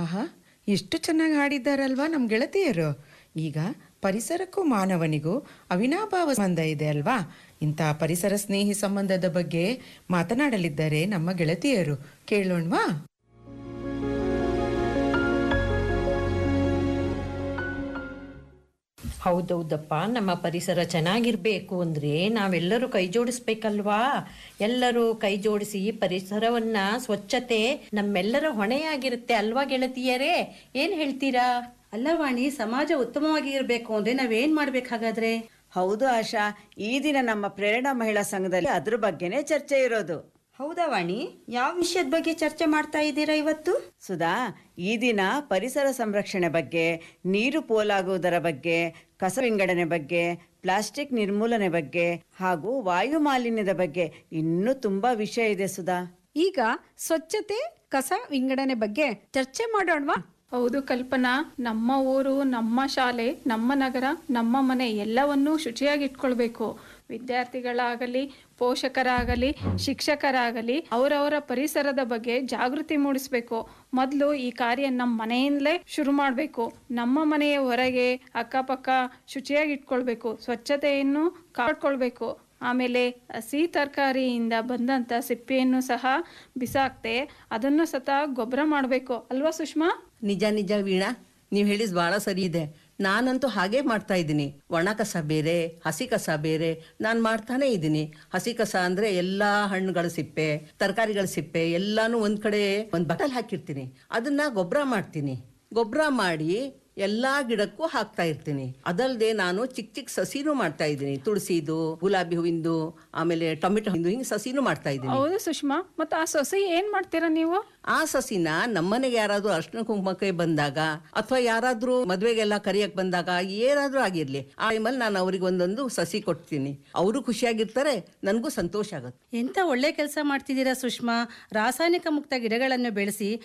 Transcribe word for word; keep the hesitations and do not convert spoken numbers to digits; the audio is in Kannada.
ಆಹಾ, ಎಷ್ಟು ಚೆನ್ನಾಗಿ ಹಾಡಿದ್ದಾರಲ್ವಾ ನಮ್ಮ ಗೆಳತಿಯರು. ಈಗ ಪರಿಸರಕ್ಕೂ ಮಾನವನಿಗೂ ಅವಿನಾಭಾವ ಸಂಬಂಧ ಇದೆ ಅಲ್ವಾ? ಇಂತಹ ಪರಿಸರ ಸ್ನೇಹಿ ಸಂಬಂಧದ ಬಗ್ಗೆ ಮಾತನಾಡಲಿದ್ದಾರೆ ನಮ್ಮ ಗೆಳತಿಯರು. ಕೇಳೋಣವಾ? ಹೌದೌದಪ್ಪ, ನಮ್ಮ ಪರಿಸರ ಚೆನ್ನಾಗಿರ್ಬೇಕು ಅಂದ್ರೆ ನಾವೆಲ್ಲರೂ ಕೈ ಜೋಡಿಸ್ಬೇಕಲ್ವಾ? ಎಲ್ಲರೂ ಕೈ ಜೋಡಿಸಿ ಪರಿಸರವನ್ನ ಸ್ವಚ್ಛತೆ ನಮ್ಮೆಲ್ಲರ ಹೊಣೆಯಾಗಿರುತ್ತೆ ಅಲ್ವಾ ಗೆಳತಿಯರೇ? ಏನ್ ಹೇಳ್ತೀರಾ? ಅಲ್ಲ ವಾಣಿ, ಸಮಾಜ ಉತ್ತಮವಾಗಿ ಇರಬೇಕು ಅಂದ್ರೆ ನಾವೇನ್ ಮಾಡ್ಬೇಕು ಹಾಗಾದ್ರೆ? ಹೌದು ಆಶಾ, ಈ ದಿನ ನಮ್ಮ ಪ್ರೇರಣಾ ಮಹಿಳಾ ಸಂಘದಲ್ಲಿ ಅದ್ರ ಬಗ್ಗೆನೇ ಚರ್ಚೆ ಇರೋದು. ಹೌದಾ ವಾಣಿ, ಯಾವ ವಿಷಯದ ಬಗ್ಗೆ ಚರ್ಚೆ ಮಾಡ್ತಾ ಇದ್ದೀರಾ ಇವತ್ತು? ಸುಧಾ, ಈ ದಿನ ಪರಿಸರ ಸಂರಕ್ಷಣೆ ಬಗ್ಗೆ, ನೀರು ಪೋಲಾಗುವುದರ ಬಗ್ಗೆ, ಕಸ ವಿಂಗಡಣೆ ಬಗ್ಗೆ, ಪ್ಲಾಸ್ಟಿಕ್ ನಿರ್ಮೂಲನೆ ಬಗ್ಗೆ ಹಾಗೂ ವಾಯು ಮಾಲಿನ್ಯದ ಬಗ್ಗೆ ಇನ್ನೂ ತುಂಬಾ ವಿಷಯ ಇದೆ ಸುಧಾ. ಈಗ ಸ್ವಚ್ಛತೆ, ಕಸ ವಿಂಗಡಣೆ ಬಗ್ಗೆ ಚರ್ಚೆ ಮಾಡೋಣವಾ? ಹೌದು ಕಲ್ಪನಾ, ನಮ್ಮ ಊರು, ನಮ್ಮ ಶಾಲೆ, ನಮ್ಮ ನಗರ, ನಮ್ಮ ಮನೆ ಎಲ್ಲವನ್ನೂ ಶುಚಿಯಾಗಿಟ್ಕೊಳ್ಬೇಕು. ವಿದ್ಯಾರ್ಥಿಗಳಾಗಲಿ, ಪೋಷಕರಾಗಲಿ, ಶಿಕ್ಷಕರಾಗಲಿ ಅವರವರ ಪರಿಸರದ ಬಗ್ಗೆ ಜಾಗೃತಿ ಮೂಡಿಸಬೇಕು. ಮೊದಲು ಈ ಕಾರ್ಯ ನಮ್ಮ ಮನೆಯಿಂದಲೇ ಶುರು ಮಾಡಬೇಕು. ನಮ್ಮ ಮನೆಯ ಹೊರಗೆ ಅಕ್ಕಪಕ್ಕ ಶುಚಿಯಾಗಿಟ್ಕೊಳ್ಬೇಕು, ಸ್ವಚ್ಛತೆಯನ್ನು ಕಾಪಾಡ್ಕೊಳ್ಬೇಕು. ಆಮೇಲೆ ಹಸಿ ತರಕಾರಿಯಿಂದ ಬಂದಂಥ ಸಿಪ್ಪೆಯನ್ನು ಸಹ ಬಿಸಾಕ್ತೆ ಅದನ್ನು ಸಹ ಗೊಬ್ಬರ ಮಾಡಬೇಕು ಅಲ್ವಾ ಸುಷ್ಮಾ? ನಿಜ ನಿಜ ವೀಣಾ, ನೀವು ಹೇಳಿದ್ ಬಹಳ ಸರಿ ಇದೆ. ನಾನಂತೂ ಹಾಗೆ ಮಾಡ್ತಾ ಇದ್ದೀನಿ. ಒಣ ಕಸ ಬೇರೆ, ಹಸಿ ಕಸ ಬೇರೆ ನಾನು ಮಾಡ್ತಾನೆ ಇದ್ದೀನಿ. ಹಸಿ ಕಸ ಅಂದ್ರೆ ಎಲ್ಲಾ ಹಣ್ಣುಗಳ ಸಿಪ್ಪೆ, ತರಕಾರಿಗಳ ಸಿಪ್ಪೆ ಎಲ್ಲಾನು ಒಂದ್ ಕಡೆ ಒಂದ್ ಬಟಲ್ ಹಾಕಿರ್ತೀನಿ. ಅದನ್ನ ಗೊಬ್ಬರ ಮಾಡ್ತೀನಿ. ಗೊಬ್ಬರ ಮಾಡಿ ಎಲ್ಲಾ ಗಿಡಕ್ಕೂ ಹಾಕ್ತಾ ಇರ್ತೀನಿ. ಅದಲ್ಲದೆ ನಾನು ಚಿಕ್ಕ ಚಿಕ್ಕ ಸಸಿನೂ ಮಾಡ್ತಾ ಇದ್ದೀನಿ. ತುಳಸಿದು, ಗುಲಾಬಿ ಹೂವಿಂದು, ಆಮೇಲೆ ಟೊಮೆಟೊ ಹೂವಿಂದು, ಹಿಂಗೆ ಸಸಿನೂ ಮಾಡ್ತಾ ಇದ್ದೀನಿ. ಹೌದು ಸುಷ್ಮಾ, ಮತ್ತೆ ಆ ಸಸಿ ಏನ್ ಮಾಡ್ತೀರಾ ನೀವು? ಆ ಸಸಿನ ನಮ್ಮನೆಗೆ ಯಾರಾದ್ರೂ ಅರ್ಶಿನ ಕುಂಕುಮಕ್ಕೆ ಬಂದಾಗ ಅಥವಾ ಯಾರಾದ್ರೂ ಮದ್ವೆಗೆಲ್ಲ ಕರಿಯಕ್ ಬಂದಾಗ ಏನಾದ್ರೂ ಆಗಿರ್ಲಿ, ಆ ಟೈಮಲ್ಲಿ ನಾನು ಅವ್ರಿಗೆ ಒಂದೊಂದು ಸಸಿ ಕೊಡ್ತೀನಿ. ಅವರು ಖುಷಿಯಾಗಿರ್ತಾರೆ, ನನಗೂ ಸಂತೋಷ ಆಗುತ್ತೆ. ಎಂತ ಒಳ್ಳೆ ಕೆಲಸ ಮಾಡ್ತಿದ್ದೀರಾ ಸುಷ್ಮಾ. ರಾಸಾಯನಿಕ ಮುಕ್ತ ಗಿಡಗಳನ್ನು ಬೆಳೆಸಿ